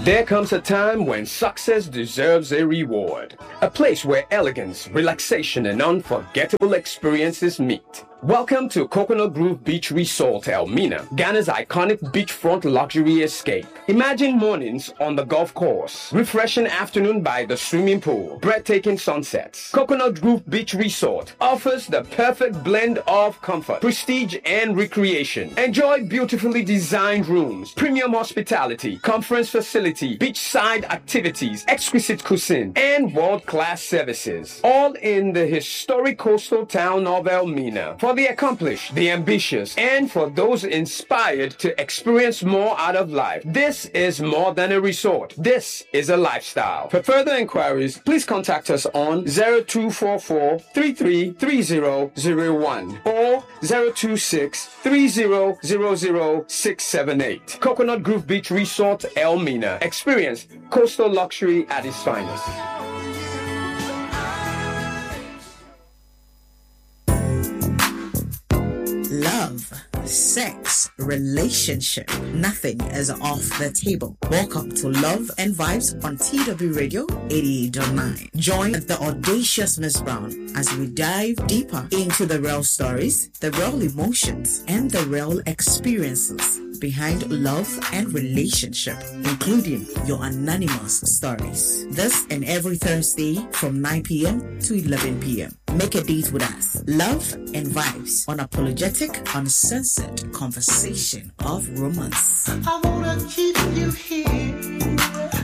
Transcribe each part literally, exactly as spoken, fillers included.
There comes a time when success deserves a reward. A place where elegance, relaxation, and unforgettable experiences meet. Welcome to Coconut Grove Beach Resort, Elmina, Ghana's iconic beachfront luxury escape. Imagine mornings on the golf course, refreshing afternoon by the swimming pool, breathtaking sunsets. Coconut Grove Beach Resort offers the perfect blend of comfort, prestige, and recreation. Enjoy beautifully designed rooms, premium hospitality, conference facility, beachside activities, exquisite cuisine, and world-class services. All in the historic coastal town of Elmina. For the accomplished, the ambitious, and for those inspired to experience more out of life, this is more than a resort. This is a lifestyle. For further inquiries, please contact us on zero two four four, three three three zero zero one or zero two six, three zero zero zero six seven eight. Coconut Grove Beach Resort, Elmina. Experience coastal luxury at its finest. Love, sex, relationship, nothing is off the table. Welcome to Love and Vibes on T W Radio eighty-eight point nine. Join the audacious Miss Brown as we dive deeper into the real stories, the real emotions, and the real experiences behind love and relationship, including your anonymous stories. This and every Thursday from nine p.m. to eleven p.m. Make a date with us. Love and Vibes, unapologetic, uncensored conversation of romance. I wanna keep you here.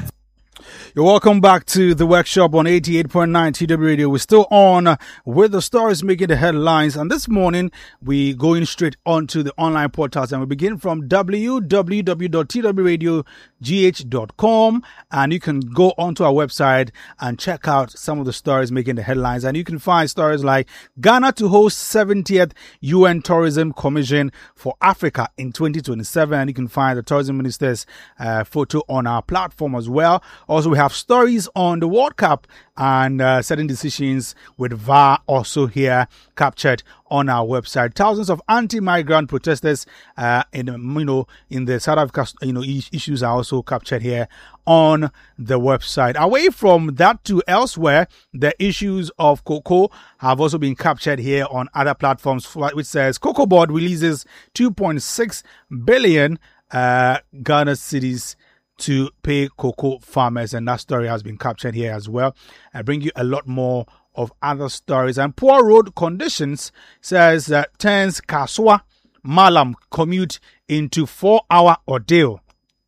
You're welcome back to the workshop on eighty-eight point nine T W Radio. We're still on with the stories making the headlines. And this morning, we're going straight onto the online portals. And we begin from w w w dot t w radio g h dot com. And you can go onto our website and check out some of the stories making the headlines. And you can find stories like Ghana to host seventieth U N Tourism Commission for Africa in twenty twenty-seven. And you can find the tourism minister's uh, photo on our platform as well. Also, we have stories on the World Cup and uh, certain decisions with V A R also here captured on our website. Thousands of anti-migrant protesters uh, in you know in the South Africa you know issues are also captured here on the website. Away from that to elsewhere, the issues of cocoa have also been captured here on other platforms, which says Cocoa Board releases two point six billion uh, Ghana cedis to pay cocoa farmers, and that story has been captured here as well. I bring you a lot more of other stories. And poor road conditions says that turns Kaswa Malam commute into four-hour ordeal.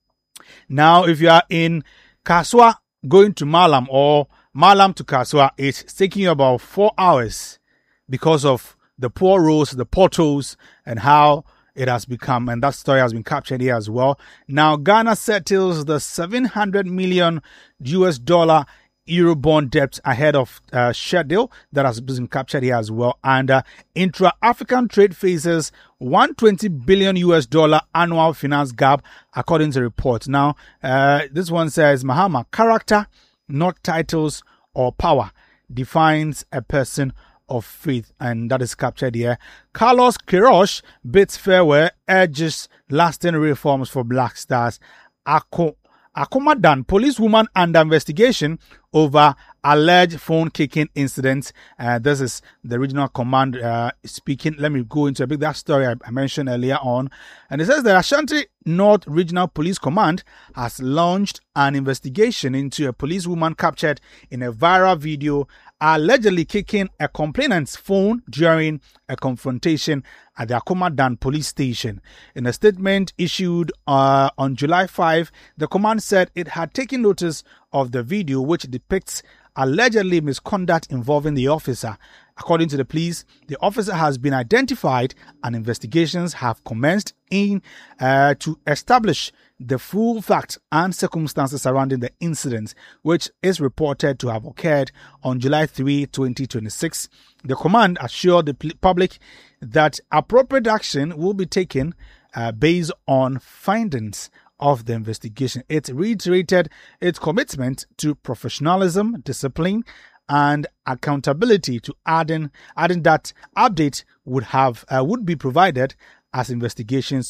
Now, if you are in Kaswa going to Malam or Malam to Kaswa, it's taking you about four hours because of the poor roads, the potholes, and how it has become, and that story has been captured here as well. Now, Ghana settles the seven hundred million U S dollar Eurobond debt ahead of uh, schedule. That has been captured here as well. And uh, intra-African trade faces one hundred twenty billion U S dollar annual finance gap, according to reports. Now, uh, this one says, Mahama, character, not titles or power, defines a person of faith, and that is captured here. Carlos Queiroz bids farewell, urges lasting reforms for Black Stars. Ako Akomadan, policewoman under investigation over alleged phone kicking incidents. Uh, this is the regional command uh, speaking. Let me go into a bit that story I, I mentioned earlier on. And it says that Ashanti North Regional Police Command has launched an investigation into a policewoman captured in a viral video allegedly kicking a complainant's phone during a confrontation at the Akomadan police station. In a statement issued uh, on July fifth, the command said it had taken notice of the video, which depicts allegedly misconduct involving the officer. According to the police, the officer has been identified and investigations have commenced in uh, to establish the full facts and circumstances surrounding the incident, which is reported to have occurred on July third, twenty twenty-six. The command assured the public that appropriate action will be taken uh, based on findings of the investigation. It reiterated its commitment to professionalism, discipline, and accountability, to adding adding that update would have uh, would be provided as investigations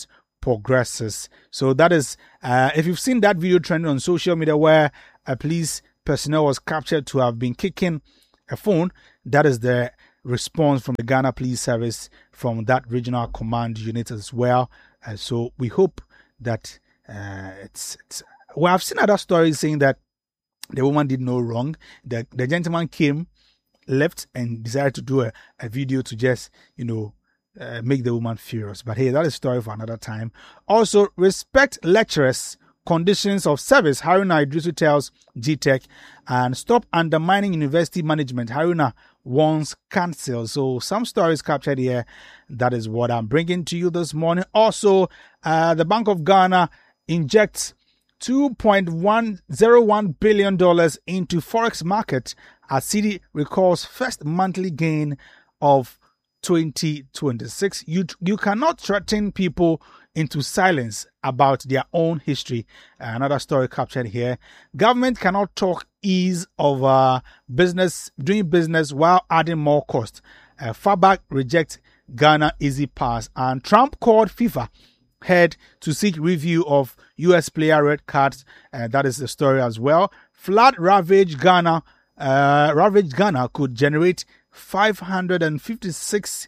progresses. So that is, uh, if you've seen that video trending on social media where a police personnel was captured to have been kicking a phone, that is the response from the Ghana Police Service from that regional command unit as well. Uh, so we hope that uh, it's, it's, well, I've seen other stories saying that the woman did no wrong. The, the gentleman came, left, and decided to do a, a video to just, you know, uh, make the woman furious. But hey, that is a story for another time. Also, respect lecturers' conditions of service, Haruna Idrisu tells G Tech, and stop undermining university management. Haruna wants cancel. So some stories captured here. That is what I'm bringing to you this morning. Also, uh, the Bank of Ghana injects two point one zero one billion dollars into forex market as Cedi records first monthly gain of twenty twenty-six. You you cannot threaten people into silence about their own history. Another story captured here. Government cannot talk ease of uh, business doing business while adding more cost. Uh, Fabak rejects Ghana Easy Pass, and Trump called FIFA head to seek review of U S player red cards. Uh, that is the story as well. Flood ravaged Ghana. Uh, ravaged Ghana could generate five hundred fifty-six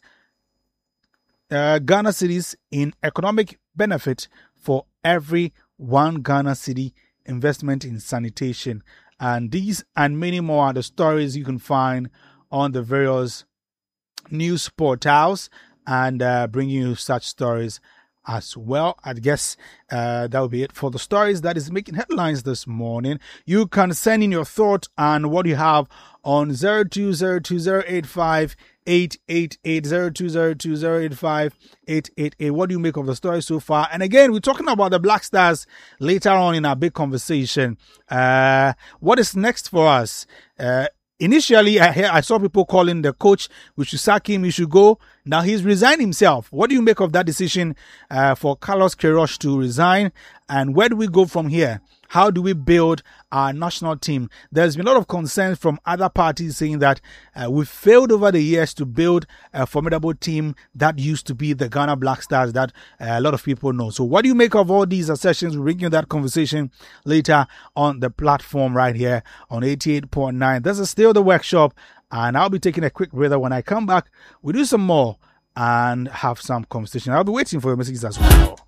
uh, Ghana cedis in economic benefit for every one Ghana cedi investment in sanitation. And these and many more are the stories you can find on the various news portals, and uh, bring you such stories as well. I guess uh, that will be it for the stories that is making headlines this morning. You can send in your thought and what you have on zero two zero two zero eight five eight eight eight, zero two zero two zero eight five eight eight eight. What do you make of the story so far? And again, we're talking about the Black Stars later on in our big conversation. Uh, what is next for us? Uh, Initially, I, I saw people calling the coach, we should sack him, he should go. Now he's resigned himself. What do you make of that decision uh, for Carlos Queiroz to resign? And where do we go from here? How do we build our national team? There's been a lot of concerns from other parties saying that uh, we've failed over the years to build a formidable team that used to be the Ghana Black Stars that uh, a lot of people know. So what do you make of all these assertions? We'll bring you that conversation later on the platform right here on eighty-eight point nine. This is still the workshop, and I'll be taking a quick breather. When I come back, we'll do some more and have some conversation. I'll be waiting for your messages as well.